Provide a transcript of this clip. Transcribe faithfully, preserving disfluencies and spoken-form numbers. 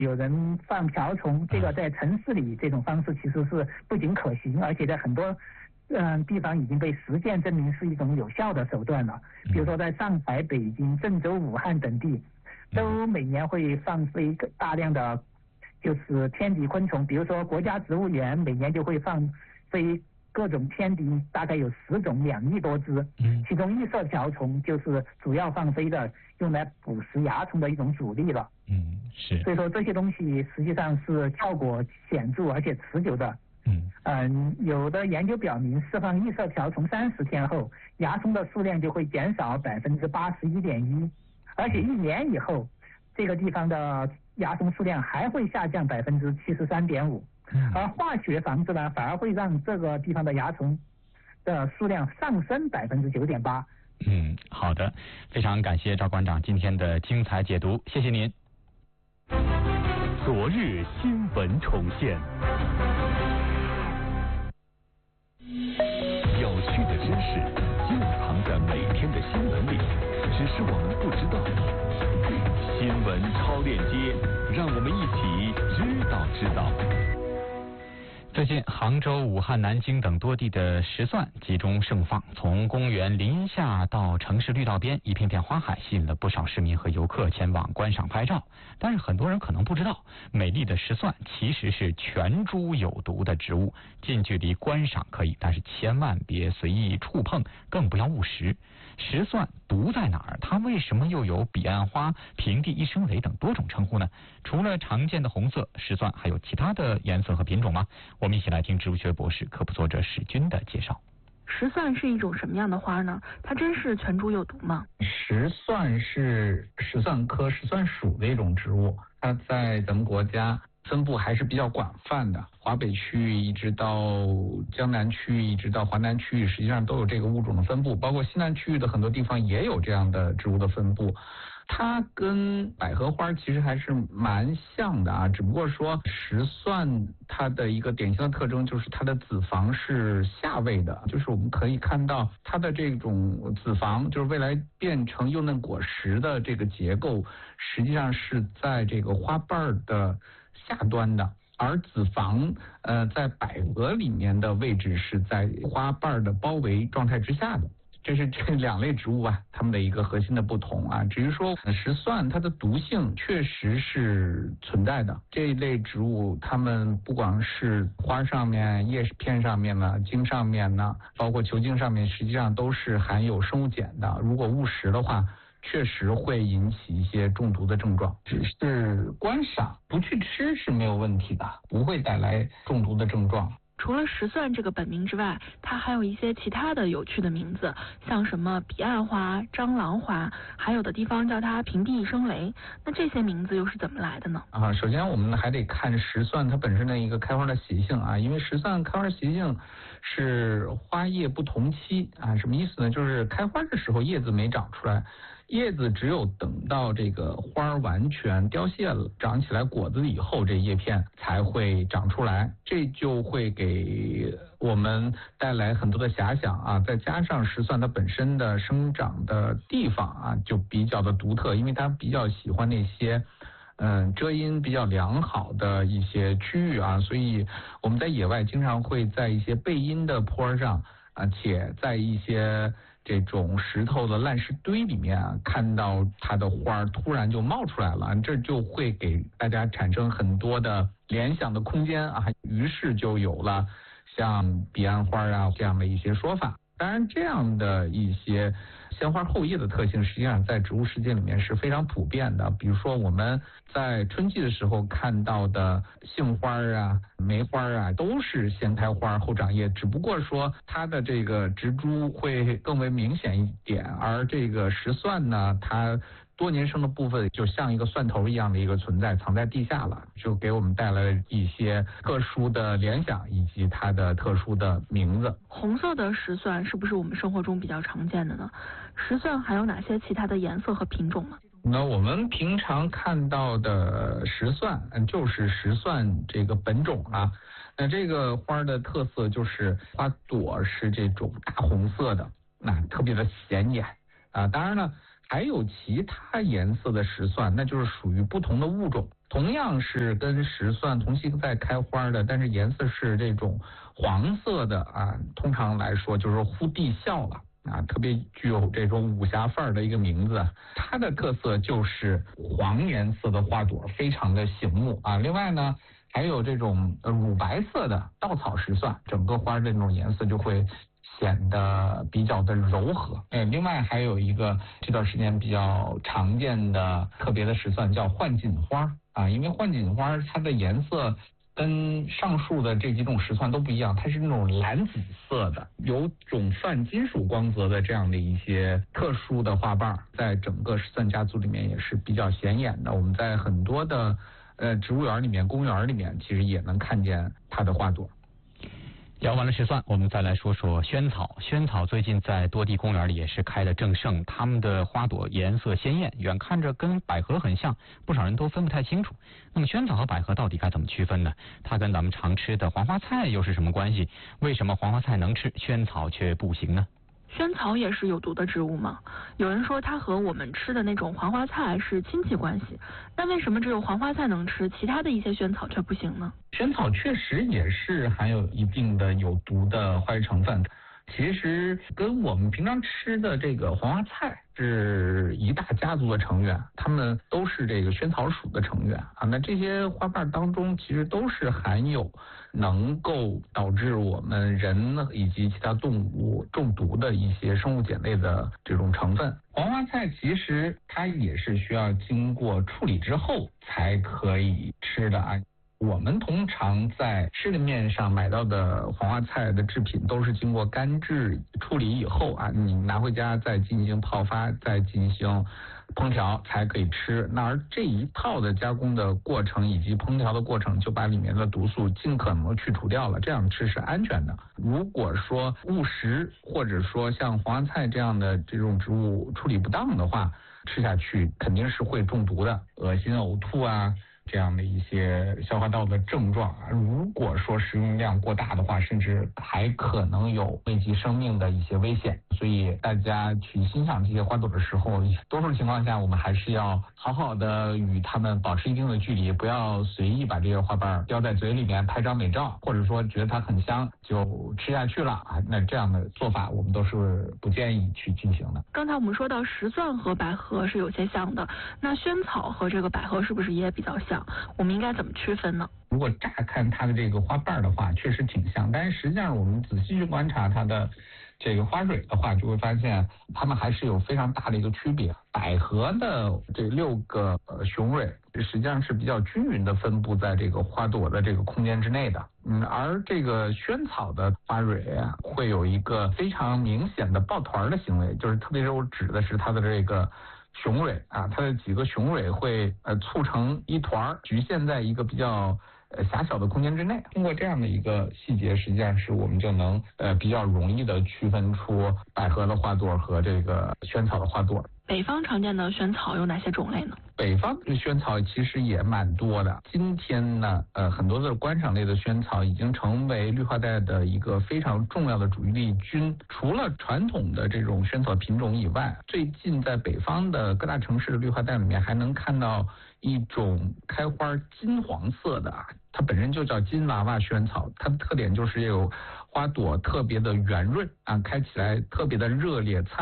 有人放瓢虫，这个在城市里这种方式其实是不仅可行，而且在很多嗯地方已经被实践证明是一种有效的手段了。比如说在上海、北京、郑州、武汉等地，都每年会放飞大量的就是天敌昆虫，比如说国家植物园每年就会放飞各种天敌，大概有十种，两亿多只。其中异色瓢虫就是主要放飞的，用来捕食蚜虫的一种主力了。 嗯，是。 所以说这些东西实际上是效果显著而且持久的。 嗯嗯，有的研究表明，释放异色瓢虫三十天后，蚜虫的数量就会减少百分之八十一点一，而且一年以后，这个地方的蚜虫数量还会下降百分之七十三点五。而化学防治呢，反而会让这个地方的蚜虫的数量上升百分之九点八。 嗯，好的，非常感谢赵馆长今天的精彩解读，谢谢您。 昨日新闻重现，有趣的知识就藏在每天的新闻里，只是我们不知道。新闻超链接，让我们一起知道知道。 最近，杭州、武汉、南京等多地的石蒜集中盛放，从公园林下到城市绿道边，一片片花海，吸引了不少市民和游客前往观赏拍照。但是很多人可能不知道，美丽的石蒜其实是全株有毒的植物，近距离观赏可以，但是千万别随意触碰，更不要误食。石蒜毒在哪儿？它为什么又有彼岸花、平地一声雷等多种称呼呢？除了常见的红色，石蒜还有其他的颜色和品种吗？我们一起来听植物学博士、科普作者史军的介绍。 石蒜是一种什么样的花呢？它真是全株有毒吗？ 石蒜是石蒜科石蒜属的一种植物，它在咱们国家分布还是比较广泛的，华北区域一直到江南区域，一直到华南区域，实际上都有这个物种的分布，包括西南区域的很多地方也有这样的植物的分布。它跟百合花其实还是蛮像的啊，只不过说石蒜它的一个典型的特征就是它的子房是下位的，就是我们可以看到它的这种子房，就是未来变成幼嫩果实的这个结构，实际上是在这个花瓣的下端的。而子房呃在百合里面的位置是在花瓣的包围状态之下的。这是这两类植物啊，它们的一个核心的不同啊。至于说石蒜，它的毒性确实是存在的。这一类植物，它们不光是花上面、叶片上面呢、茎上面呢，包括球茎上面，实际上都是含有生物碱的。如果误食的话，确实会引起一些中毒的症状。只是观赏，不去吃是没有问题的，不会带来中毒的症状。 除了石蒜这个本名之外，它还有一些其他的有趣的名字，像什么彼岸花、蟑螂花，还有的地方叫它平地一声雷。那这些名字又是怎么来的呢？ 啊，首先我们还得看石蒜它本身的一个开花的习性啊，因为石蒜开花习性是花叶不同期啊，什么意思呢？就是开花的时候叶子没长出来。叶子只有等到这个花完全凋谢了，长起来果子以后，这叶片才会长出来，这就会给我们带来很多的遐想啊。再加上石蒜它本身的生长的地方啊，就比较的独特，因为它比较喜欢那些嗯遮阴比较良好的一些区域啊，所以我们在野外经常会在一些背阴的坡上啊，且在一些这种石头的烂石堆里面啊，看到它的花突然就冒出来了，这就会给大家产生很多的联想的空间啊，于是就有了像彼岸花啊这样的一些说法。当然，这样的一些鲜花后叶的特性，实际上在植物世界里面是非常普遍的。比如说我们在春季的时候看到的杏花啊、梅花啊，都是先开花后长叶，只不过说它的这个植株会更为明显一点，而这个石蒜呢，它多年生的部分就像一个蒜头一样的一个存在，藏在地下了，就给我们带来了一些特殊的联想以及它的特殊的名字。 红色的石蒜是不是我们生活中比较常见的呢？石蒜还有哪些其他的颜色和品种吗？ 那我们平常看到的石蒜就是石蒜这个本种啊。那这个花的特色就是花朵是这种大红色的，那特别的显眼啊。当然了， 还有其他颜色的石蒜，那就是属于不同的物种，同样是跟石蒜同期在开花的，但是颜色是这种黄色的啊，通常来说就是呼地笑了啊，特别具有这种武侠范儿的一个名字。它的特色就是黄颜色的花朵，非常的醒目啊。另外呢，还有这种乳白色的稻草石蒜，整个花这种颜色就会显得比较的柔和。呃，另外还有一个这段时间比较常见的特别的石蒜叫幻锦花啊，因为幻锦花它的颜色跟上述的这几种石蒜都不一样，它是那种蓝紫色的，有种泛金属光泽的这样的一些特殊的花瓣，在整个石蒜家族里面也是比较显眼的。我们在很多的呃植物园里面、公园里面，其实也能看见它的花朵。 聊完了石蒜，我们再来说说萱草。萱草最近在多地公园里也是开得正盛，它们的花朵颜色鲜艳，远看着跟百合很像，不少人都分不太清楚。那么萱草和百合到底该怎么区分呢？它跟咱们常吃的黄花菜又是什么关系？为什么黄花菜能吃，萱草却不行呢？ 萱草也是有毒的植物吗？有人说它和我们吃的那种黄花菜是亲戚关系，那为什么只有黄花菜能吃，其他的一些萱草却不行呢？ 萱草确实也是含有一定的有毒的化学成分，其实跟我们平常吃的这个黄花菜是一大家族的成员，它们都是这个萱草属的成员啊。那这些花瓣当中其实都是含有能够导致我们人以及其他动物中毒的一些生物碱类的这种成分。黄花菜其实它也是需要经过处理之后才可以吃的啊。我们通常在市面上买到的黄花菜的制品都是经过干制处理以后啊，你拿回家再进行泡发，再进行烹调才可以吃。那而这一套的加工的过程以及烹调的过程，就把里面的毒素尽可能去除掉了，这样吃是安全的。如果说误食或者说像黄花菜这样的这种植物处理不当的话，吃下去肯定是会中毒的，恶心呕吐啊这样的一些消化道的症状啊，如果说食用量过大的话，甚至还可能有危及生命的一些危险。所以大家去欣赏这些花朵的时候，多数情况下我们还是要好好的与它们保持一定的距离，不要随意把这些花瓣叼在嘴里面拍张美照，或者说觉得它很香就吃下去了啊。那这样的做法我们都是不建议去进行的。 刚才我们说到石蒜和百合是有些像的，那萱草和这个百合是不是也比较像？我们应该怎么区分呢？ 如果乍看它的这个花瓣的话，确实挺像，但是实际上我们仔细去观察它的这个花蕊的话，就会发现它们还是有非常大的一个区别。百合的这六个呃雄蕊实际上是比较均匀的分布在这个花朵的这个空间之内的，嗯，而这个萱草的花蕊啊，会有一个非常明显的抱团的行为，就是特别是我指的是它的这个雄蕊啊，它的几个雄蕊会呃促成一团，局限在一个比较呃狭小的空间之内。通过这样的一个细节，实际上是我们就能呃比较容易的区分出百合的花朵和这个萱草的花朵。 北方常见的萱草有哪些种类呢？ 北方的萱草其实也蛮多的。今天呢，呃，很多的观赏类的萱草已经成为绿化带的一个非常重要的主力军。除了传统的这种萱草品种以外，最近在北方的各大城市的绿化带里面还能看到一种开花金黄色的啊，它本身就叫金娃娃萱草，它的特点就是有花朵特别的圆润啊，开起来特别的热烈灿